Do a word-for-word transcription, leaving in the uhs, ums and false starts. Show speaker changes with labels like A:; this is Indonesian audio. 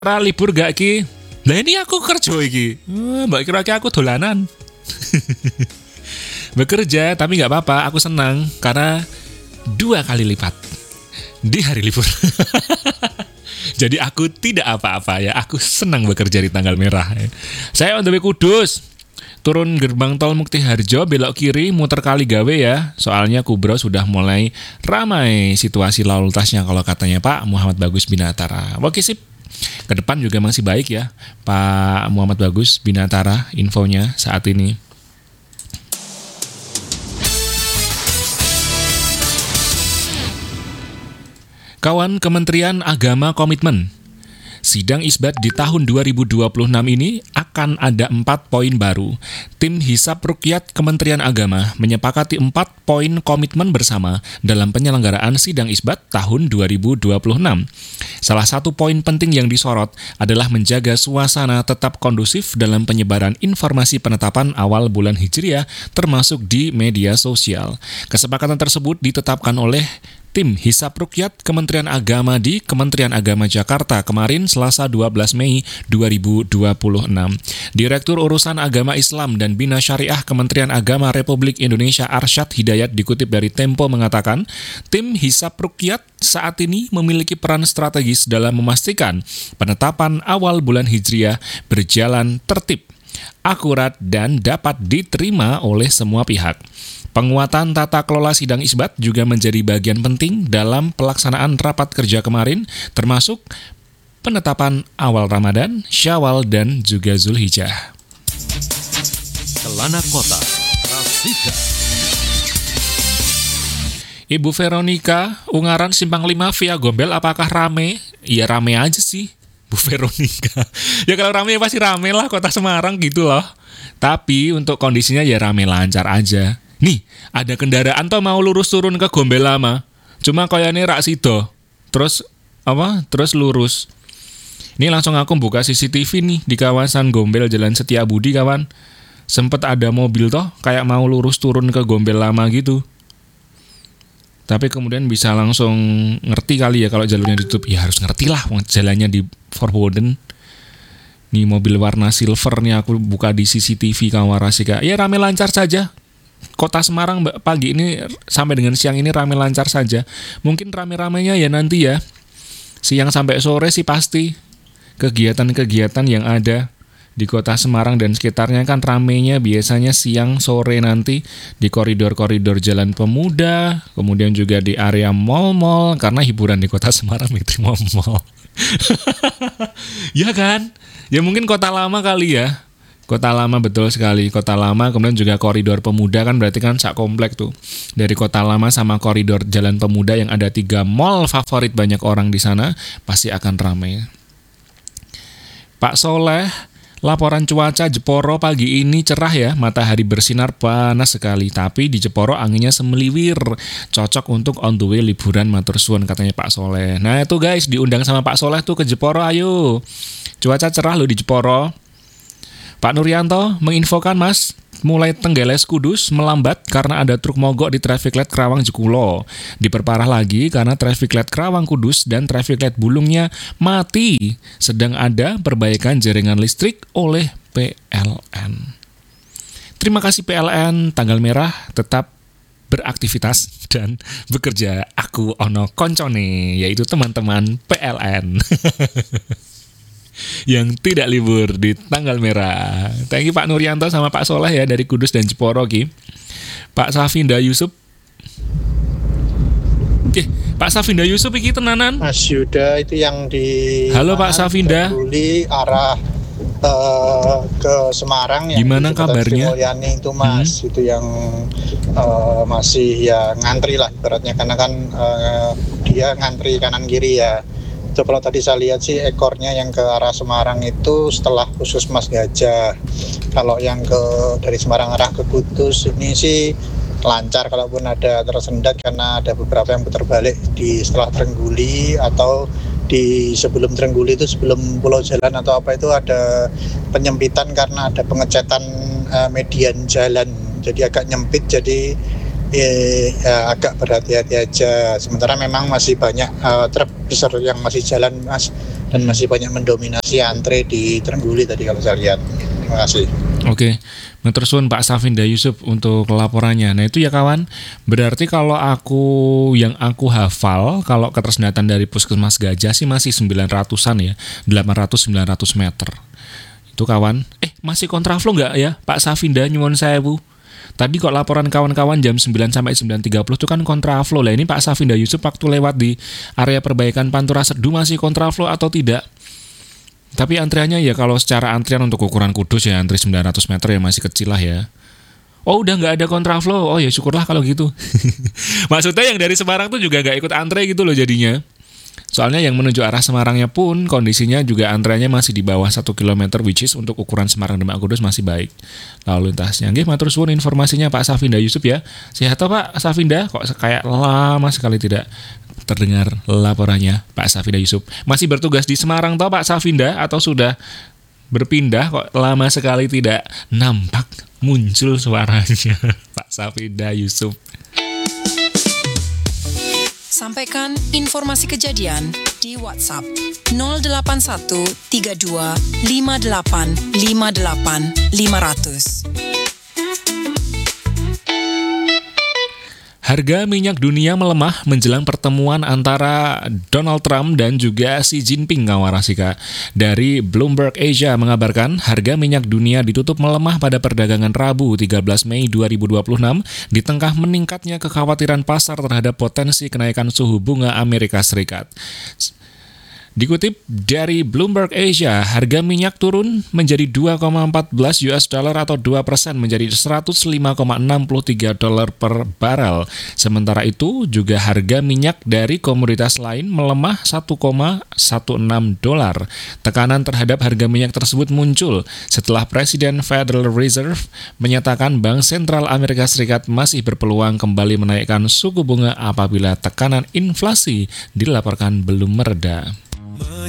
A: Ra libur gak ki? Lah ini aku kerja iki. Oh, mbak kira ki aku dolanan. Bekerja tapi nggak apa-apa, aku senang karena dua kali lipat di hari libur. Jadi aku tidak apa-apa ya, aku senang bekerja di tanggal merah. Saya on the way Kudus, turun gerbang tol Mukti Harjo, belok kiri, muter kali gawe ya. Soalnya Kubro sudah mulai ramai situasi lalu lintasnya kalau katanya Pak Muhammad Bagus Binatara. Oke sip. Ke depan juga masih baik ya Pak Muhammad Bagus Binatara infonya saat ini. Kawan, Kementerian Agama komitmen sidang isbat di tahun dua ribu dua puluh enam ini akan ada empat poin baru. Tim Hisab Ruqyat Kementerian Agama menyepakati empat poin komitmen bersama dalam penyelenggaraan sidang isbat tahun dua ribu dua puluh enam. Salah satu poin penting yang disorot adalah menjaga suasana tetap kondusif dalam penyebaran informasi penetapan awal bulan Hijriah termasuk di media sosial. Kesepakatan tersebut ditetapkan oleh Tim Hisab Ruqyat Kementerian Agama di Kementerian Agama Jakarta kemarin Selasa dua belas Mei dua ribu dua puluh enam. Direktur Urusan Agama Islam dan Bina Syariah Kementerian Agama Republik Indonesia Arsyad Hidayat dikutip dari Tempo mengatakan, Tim Hisab Ruqyat saat ini memiliki peran strategis dalam memastikan penetapan awal bulan Hijriah berjalan tertib, akurat, dan dapat diterima oleh semua pihak. Penguatan tata kelola sidang isbat juga menjadi bagian penting dalam pelaksanaan rapat kerja kemarin, termasuk penetapan awal Ramadan, Syawal, dan juga Zulhijjah.
B: Kelana Kota, Rasika.
A: Ibu Veronica, Ungaran Simpang lima via Gombel, apakah rame? Iya rame aja sih, Bu Veronica. Ya kalau rame pasti rame lah, kota Semarang gitu loh. Tapi untuk kondisinya ya rame lancar aja. Nih, ada kendaraan tuh mau lurus turun ke Gombel Lama. Cuma kayaknya rak sido. Terus apa? Terus lurus. Ini langsung aku buka C C T V nih di kawasan Gombel Jalan Setiabudi kawan. Sempet ada mobil toh kayak mau lurus turun ke Gombel Lama gitu. Tapi kemudian bisa langsung ngerti kali ya kalau jalurnya ditutup. Ya harus ngerti lah jalannya di Forboden. Nih mobil warna silver nih aku buka di C C T V Kawarasika. Ya rame lancar saja. Kota Semarang pagi ini sampai dengan siang ini rame lancar saja. Mungkin rame-ramenya ya nanti ya. Siang sampai sore sih pasti. Kegiatan-kegiatan yang ada di Kota Semarang dan sekitarnya kan ramenya biasanya siang sore nanti di koridor-koridor Jalan Pemuda, kemudian juga di area mall-mall karena hiburan di Kota Semarang itu mall-mall. Ya kan? Ya mungkin Kota Lama kali ya. Kota Lama betul sekali, Kota Lama kemudian juga koridor Pemuda kan berarti kan sak komplek tuh. Dari Kota Lama sama koridor Jalan Pemuda yang ada tiga mall favorit banyak orang di sana pasti akan ramai. Pak Soleh, laporan cuaca Jeporo pagi ini cerah ya, matahari bersinar panas sekali, tapi di Jeporo anginnya semeliwir, cocok untuk on the way liburan matur suwun katanya Pak Soleh. Nah itu guys, diundang sama Pak Soleh tuh ke Jeporo, ayo. Cuaca cerah loh di Jeporo. Pak Nuryanto menginfokan mas, mulai Tenggeles Kudus melambat karena ada truk mogok di traffic light Kerawang Jekulo. Diperparah lagi karena traffic light Kerawang Kudus dan traffic light Bulungnya mati. Sedang ada perbaikan jaringan listrik oleh P L N. Terima kasih P L N, tanggal merah tetap beraktivitas dan bekerja. Aku ono koncone, yaitu teman-teman P L N. Yang tidak libur di tanggal merah. Thank you Pak Nuryanto sama Pak Soleh ya dari Kudus dan Jeporo Ki. Pak Safinda Yusuf. Eh, Pak Safinda Yusuf iki tenanan.
C: Mas Yuda itu yang di
A: Halo Pak Safinda.
C: Juli arah uh, ke Semarang ya.
A: Gimana kabarnya?
C: Mulyani itu Mas, hmm. itu yang uh, masih ya ngantri lah beratnya karena kan uh, dia ngantri kanan kiri ya. Itu kalau tadi saya lihat sih ekornya yang ke arah Semarang itu setelah khusus Mas Gajah. Kalau yang ke dari Semarang arah ke Kudus ini sih lancar kalaupun ada tersendat karena ada beberapa yang putar balik di setelah Trengguli atau di sebelum Trengguli itu sebelum Pulau Jalan atau apa itu ada penyempitan karena ada pengecetan uh, median jalan. Jadi agak nyempit jadi eh, ya, agak berhati-hati aja. Sementara memang masih banyak uh, truk besar yang masih jalan mas, dan masih banyak mendominasi antre di Trengguli tadi kalau saya lihat. Terima kasih.
A: Oke, matur suwun Pak Safinda Yusuf untuk laporannya. Nah itu ya kawan, berarti kalau aku yang aku hafal, kalau ketersendatan dari Puskesmas Gajah sih masih sembilan ratusan ya, delapan ratus sampai sembilan ratus meter. Itu kawan, eh masih kontraflow nggak ya Pak Safinda, nyuwun sewu. Tadi kok laporan kawan-kawan jam sembilan sampai sembilan tiga puluh itu kan kontraflow. Lah ini Pak Safinda Yusuf waktu lewat di area perbaikan Pantura Sedu masih kontraflow atau tidak? Tapi antriannya ya kalau secara antrian untuk ukuran Kudus ya antri sembilan ratus meter ya masih kecil lah ya. Oh udah nggak ada kontraflow, oh ya syukurlah kalau gitu. Maksudnya yang dari Semarang tuh juga nggak ikut antre gitu loh jadinya. Soalnya yang menuju arah Semarangnya pun kondisinya juga antreannya masih di bawah satu kilometer, which is untuk ukuran Semarang Demak Kudus masih baik lalu lintasnya. Nggih, matur suwun informasinya Pak Safinda Yusuf ya. Sehat toh Pak Safinda? Kok kayak lama sekali tidak terdengar laporannya Pak Safinda Yusuf. Masih bertugas di Semarang toh Pak Safinda atau sudah berpindah? Kok lama sekali tidak nampak muncul suaranya Pak Safinda Yusuf.
D: Sampaikan informasi kejadian di WhatsApp nol delapan satu tiga dua lima delapan lima delapan lima nol nol.
A: Harga minyak dunia melemah menjelang pertemuan antara Donald Trump dan juga Xi Jinping kawarasika. Dari Bloomberg Asia mengabarkan harga minyak dunia ditutup melemah pada perdagangan Rabu tiga belas Mei dua ribu dua puluh enam di tengah meningkatnya kekhawatiran pasar terhadap potensi kenaikan suhu bunga Amerika Serikat. Dikutip dari Bloomberg Asia, harga minyak turun menjadi dua koma empat belas U S dollar atau dua persen menjadi seratus lima koma enam tiga dolar per barel. Sementara itu, juga harga minyak dari komoditas lain melemah satu koma enam belas dolar. Tekanan terhadap harga minyak tersebut muncul setelah Presiden Federal Reserve menyatakan Bank Sentral Amerika Serikat masih berpeluang kembali menaikkan suku bunga apabila tekanan inflasi dilaporkan belum mereda.